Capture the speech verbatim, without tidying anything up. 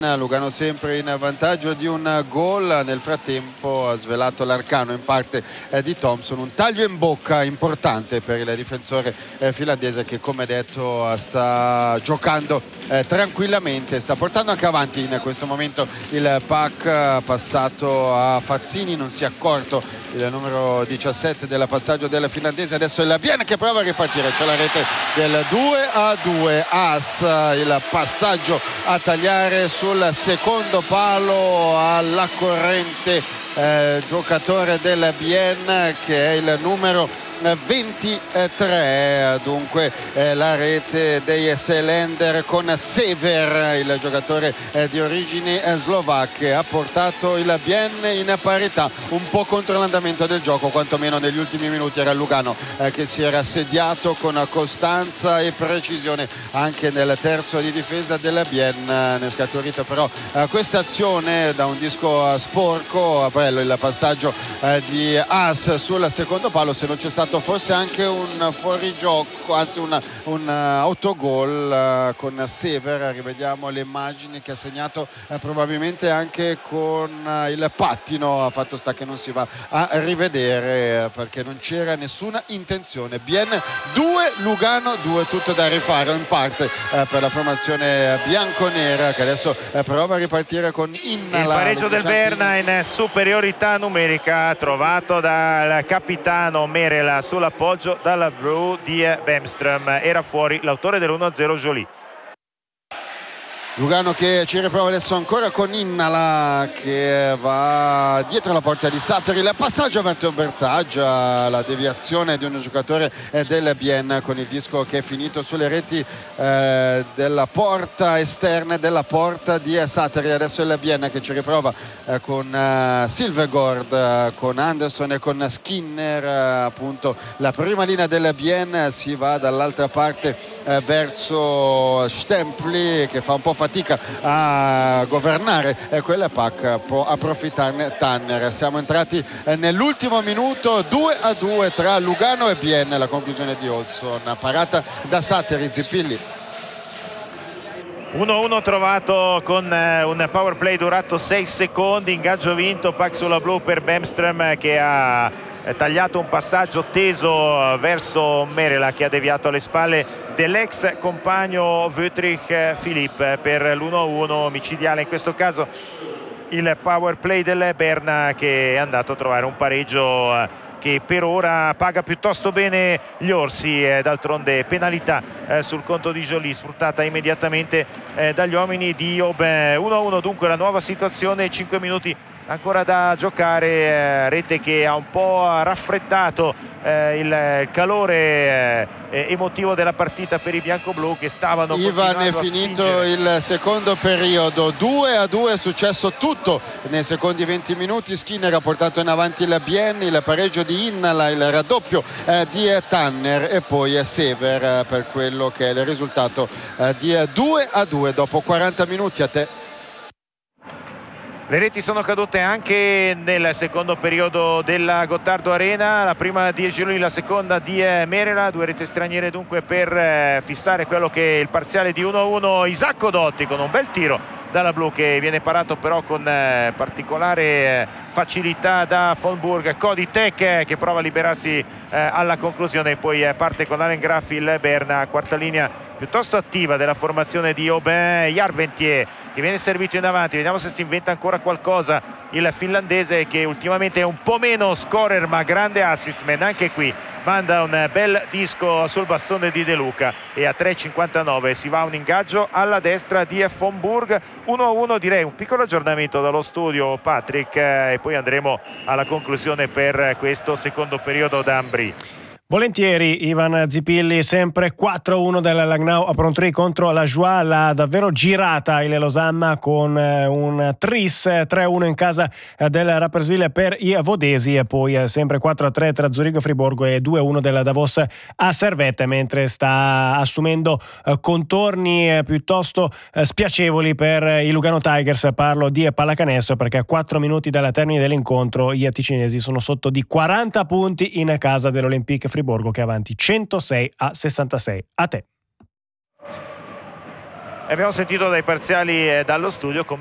Lugano sempre in vantaggio di un gol. Nel frattempo ha svelato l'arcano in parte eh, di Thompson, un taglio in bocca importante per il difensore eh, finlandese che, come detto, sta giocando eh, tranquillamente, sta portando anche avanti in questo momento il puck passato a Fazzini, non si è accorto il numero diciassette del passaggio del finlandese. Adesso il Bien che prova a ripartire, c'è la rete del due a due. As il passaggio a tagliare sul secondo palo alla corrente eh, giocatore del Bien che è il numero ventitré. Dunque eh, la rete dei Selender con Sever, il giocatore eh, di origini eh, slovacche, ha portato il Bien in parità, un po' contro l'andamento del gioco, quantomeno negli ultimi minuti. Era Lugano eh, che si era assediato con costanza e precisione anche nel terzo di difesa del Bien. Ne è scaturita però eh, questa azione da un disco sporco, bello il passaggio eh, di As sul secondo palo. Se non c'è stato forse anche un fuorigioco, anzi un, un autogol uh, con Sever. Rivediamo le immagini che ha segnato uh, probabilmente anche con uh, il pattino. Ha fatto sta che non si va a rivedere uh, perché non c'era nessuna intenzione. Bien due, Lugano due, tutto da rifare in parte uh, per la formazione bianconera che adesso uh, prova a ripartire con Innala. Il pareggio del Berna in superiorità numerica trovato dal capitano Merela sull'appoggio dalla Bru di Bemström. Era fuori l'autore dell'uno a zero, Joly. Lugano che ci riprova adesso ancora con Innala che va dietro la porta di Sattari, il passaggio a Matteo Bertaggia, la deviazione di un giocatore del Bien con il disco che è finito sulle reti eh, della porta esterna della porta di Sattari. Adesso il Bien che ci riprova eh, con eh, Silvergård, eh, con Anderson e con Skinner, eh, appunto la prima linea del Bien. Si va dall'altra parte eh, verso Stempli che fa un po' fatica a governare e quella puck può approfittarne Tanner. Siamo entrati nell'ultimo minuto, due a due tra Lugano e Bien. La conclusione di Olson, parata da Sattari. Zippilli. uno a uno trovato con un power play durato sei secondi, ingaggio vinto, puck sulla blu per Bemström che ha tagliato un passaggio teso verso Merela che ha deviato alle spalle dell'ex compagno Wüttrich Philipp per l'uno a uno micidiale. In questo caso il power play del Berna che è andato a trovare un pareggio che per ora paga piuttosto bene gli orsi. Eh, d'altronde penalità eh, sul conto di Joly sfruttata immediatamente eh, dagli uomini di Aubin. uno a uno dunque la nuova situazione, cinque minuti ancora da giocare, eh, rete che ha un po' raffreddato eh, il calore eh, emotivo della partita per i bianco-blu che stavano Ivan è finito il secondo periodo, due a due, è successo tutto nei secondi venti minuti. Skinner ha portato in avanti il Bien, il pareggio di Innala, il raddoppio eh, di Tanner e poi Sever eh, per quello che è il risultato eh, di due a due dopo quaranta minuti. A te. Le reti sono cadute anche nel secondo periodo della Gottardo Arena, la prima di Joly, la seconda di Merela, due reti straniere dunque per fissare quello che è il parziale di uno a uno. Isacco Dotti con un bel tiro dalla blu che viene parato però con particolare facilità da Fonburg. Cody Tech che prova a liberarsi alla conclusione e poi parte con Alain Graffi il Berna, quarta linea piuttosto attiva della formazione di Aubin. Jarventier che viene servito in avanti, vediamo se si inventa ancora qualcosa il finlandese che ultimamente è un po' meno scorer ma grande assist man. Anche qui manda un bel disco sul bastone di De Luca e a tre e cinquantanove si va a un ingaggio alla destra di Fonburg. Uno a uno, direi un piccolo aggiornamento dallo studio, Patrick, e poi andremo alla conclusione per questo secondo periodo da Ambri. Volentieri Ivan Zippilli, sempre quattro a uno della Langnau a Prontry contro la Joie, l'ha davvero girata il Losanna con un tris tre a uno in casa del Rapperswil per i vodesi e poi sempre quattro a tre tra Zurigo e Friburgo e due a uno della Davos a Servette, mentre sta assumendo contorni piuttosto spiacevoli per i Lugano Tigers. Parlo di pallacanestro perché a quattro minuti dalla termine dell'incontro i ticinesi sono sotto di quaranta punti in casa dell'Olympique Friburgo che è avanti centosei a sessantasei. A te. Abbiamo sentito dai parziali e dallo studio come